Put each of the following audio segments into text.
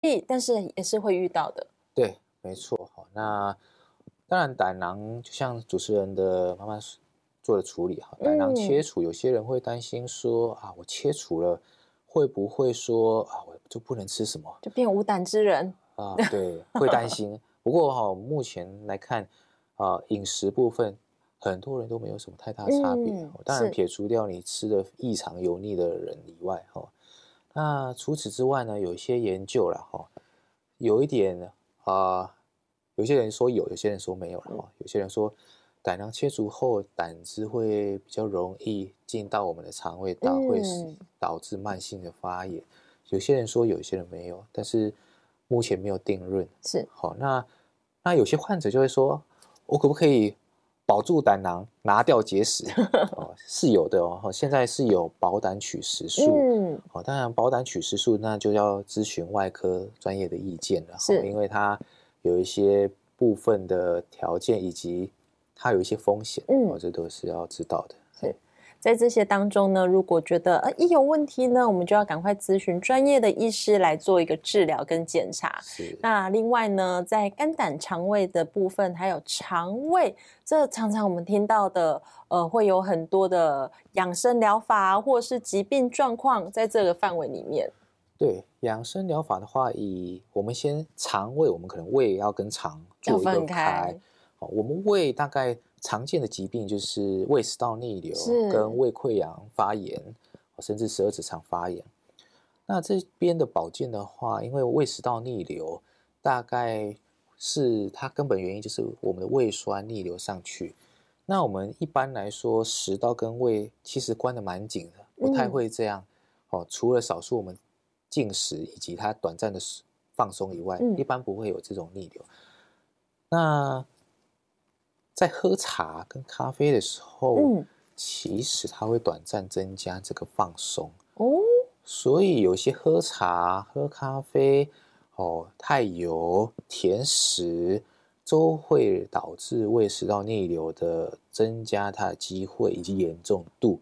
必，但是也是会遇到的。 对，没错。那当然胆囊就像主持人的妈妈做的处理，胆囊切除，有些人会担心说我切除了会不会说我就不能吃什么， 就变无胆之人对，会担心。不过目前来看饮食部分很多人都没有什么太大差别，当然撇除掉你吃的异常油腻的人以外那除此之外呢，有一些研究啦有一点有些人说有，有些人说没有了有些人说胆囊切除后胆汁会比较容易进到我们的肠胃道，会导致慢性的发炎。有些人说有，有些人没有，但是目前没有定论。 是那有些患者就会说，我可不可以保住胆囊，拿掉结石是有的现在是有保胆取石术当然保胆取石术那就要咨询外科专业的意见了因为它有一些部分的条件以及它有一些风险这都是要知道的。 是在这些当中呢，如果觉得一有问题呢，我们就要赶快咨询专业的医师来做一个治疗跟检查。那另外呢，在肝胆肠胃的部分，还有肠胃，这常常我们听到的会有很多的养生疗法或是疾病状况在这个范围里面。 对，养生疗法的话，我们先肠胃，我们可能胃要跟肠做一个分开。我们胃大概常见的疾病就是胃食道逆流跟胃溃疡发炎，甚至十二指肠发炎。那这边的保健的话，因为胃食道逆流大概是它根本原因就是我们的胃酸逆流上去。那我们一般来说食道跟胃其实关得蛮紧的，不太会这样除了少数我们进食以及它短暂的放松以外，一般不会有这种逆流。那在喝茶跟咖啡的时候其实它会短暂增加这个放松所以有些喝茶喝咖啡太油甜食都会导致胃食道逆流的增加它的机会以及严重度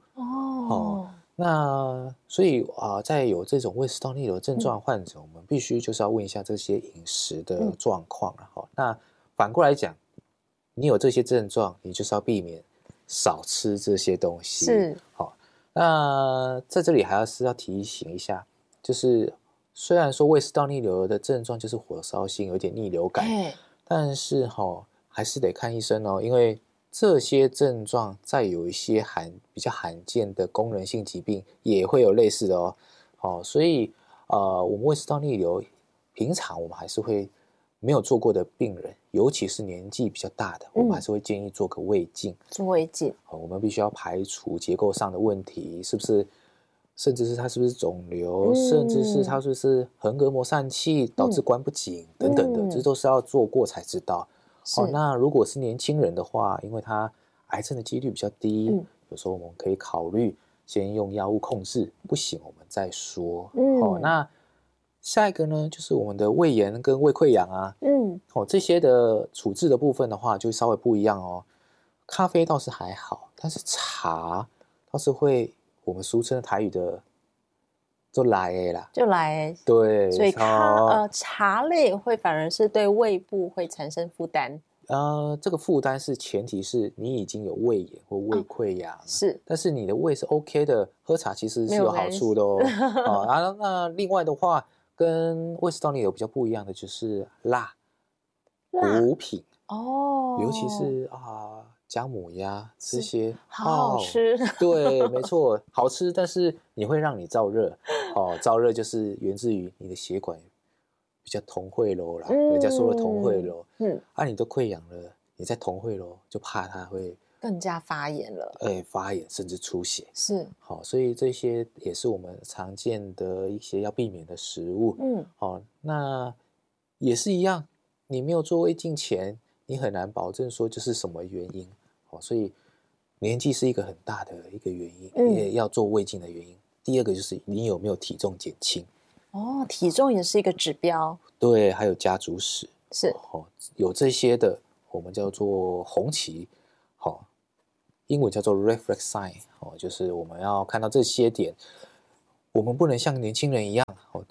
那所以在有这种胃食道逆流症状患者我们必须就是要问一下这些饮食的状况那反过来讲，你有这些症状，你就是要避免少吃这些东西。那在这里还是要提醒一下，就是虽然说胃食道逆流的症状就是火烧心，有点逆流感，但是还是得看医生因为这些症状再有一些比较罕见的功能性疾病也会有类似的所以我们胃食道逆流平常我们还是会没有做过的病人，尤其是年纪比较大的我们还是会建议做个胃镜。 做胃镜我们必须要排除结构上的问题，是不是甚至是它是不是肿瘤甚至是它是不是横膈膜疝气导致关不紧等等的这都是要做过才知道那如果是年轻人的话，因为他癌症的几率比较低有时候我们可以考虑先用药物控制，不行我们再说那下一个呢就是我们的胃炎跟胃溃疡这些的处置的部分的话就稍微不一样咖啡倒是还好，但是茶倒是会我们俗称的台语的就来啦， 就来对， 所以茶类会反而是对胃部会产生负担这个负担是前提是你已经有胃炎或胃溃疡是， 但是你的胃是 OK 的，喝茶其实是有好处的那另外的话跟胃食道逆流比较不一样的就是辣补品尤其是姜母鸭这些好吃对没错好吃，但是你会让你燥热燥热就是源自于你的血管比较同汇咯啦人家说的同汇咯你都溃疡了，你在同汇咯就怕它会更加发炎了发炎甚至出血是所以这些也是我们常见的一些要避免的食物那也是一样，你没有做胃镜前你很难保证说就是什么原因所以年纪是一个很大的一个原因也要做胃镜的原因。第二个就是你有没有体重减轻体重也是一个指标对，还有家族史是有这些的我们叫做红旗英文叫做 red flag sign 就是我们要看到这些点，我们不能像年轻人一样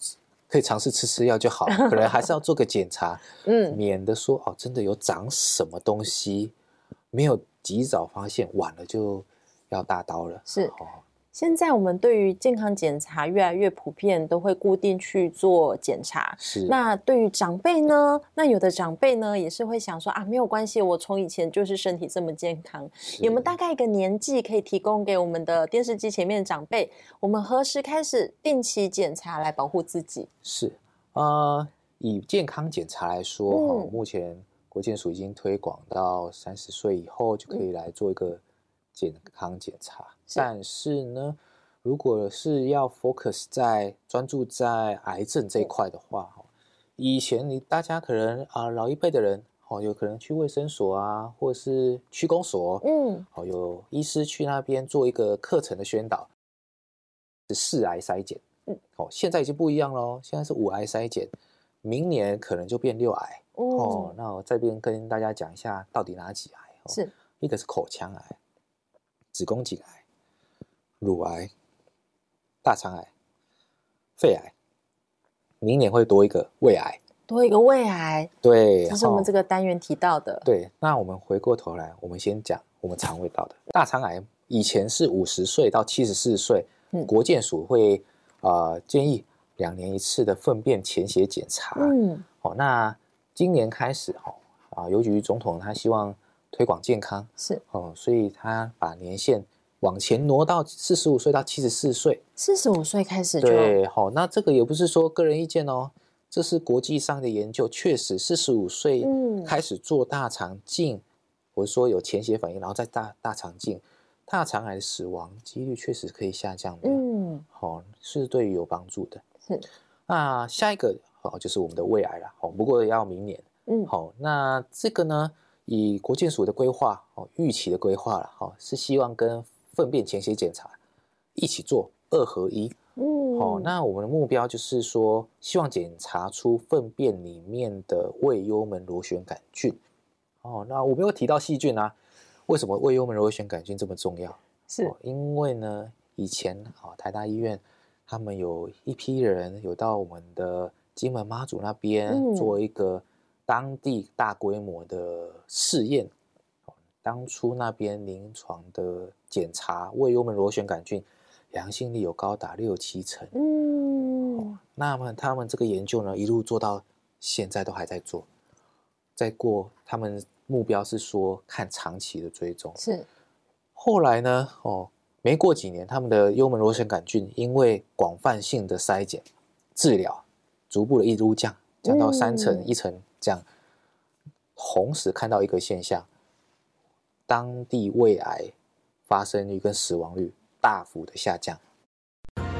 可以尝试吃药就好，可能还是要做个检查，免得说真的有长什么东西，没有及早发现，晚了就要大刀了。 是。现在我们对于健康检查越来越普遍，都会固定去做检查。 是。 那对于长辈呢？那有的长辈呢，也是会想说没有关系，我从以前就是身体这么健康。有没有大概一个年纪可以提供给我们的电视机前面的长辈？我们何时开始定期检查来保护自己？ 是，以健康检查来说，目前国健署已经推广到30岁以后就可以来做一个健康检查。但是呢，如果是要 focus 在专注在癌症这一块的话，以前大家可能老一辈的人有可能去卫生所啊，或者是区公所，有医师去那边做一个课程的宣导，是4癌筛检，现在已经不一样了，现在是5癌筛检，明年可能就变6癌。那我这边跟大家讲一下到底哪几癌。 是一个是口腔癌、子宫颈癌、乳癌、大肠癌、肺癌，明年会多一个胃癌。 多一个胃癌， 对， 这是我们这个单元提到的。 对，那我们回过头来，我们先讲我们肠胃道的大肠癌。以前是50岁到74岁，国健署会建议2年1次的粪便潜血检查。那今年开始邮局总统他希望推广健康， 是所以他把年限往前挪到45岁到74岁。 45岁开始就对，那这个也不是说个人意见哦，这是国际上的研究，确实45岁开始做大肠镜，或者说有潜血反应，然后再大肠镜，大肠癌的死亡几率确实可以下降的。是对于有帮助的。 是。 那下一个就是我们的胃癌了，不过要明年。那这个呢，以国健署的规划预期的规划了，是希望跟粪便潜血检查一起做2合1。那我们的目标就是说，希望检查出粪便里面的胃幽门螺旋杆菌。那我没有提到细菌啊，为什么胃幽门螺旋杆菌这么重要？ 是因为呢，以前台大医院他们有一批人有到我们的金门妈祖那边做一个当地大规模的试验。当初那边临床的检查胃幽门螺旋杆菌阳性率有高达6-7成。那么他们这个研究呢，一路做到现在都还在做，再过他们目标是说看长期的追踪。 是。 后来呢，没过几年，他们的幽门螺旋杆菌因为广泛性的筛检治疗，逐步的一路降到3成、1成这样。同时看到一个现象，当地胃癌发生率跟死亡率大幅的下降。